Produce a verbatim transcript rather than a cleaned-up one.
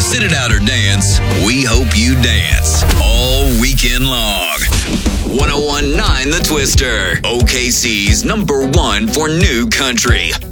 Sit it out or dance. We hope you dance all weekend long. one oh one point nine The Twister, O K C's number one for new country.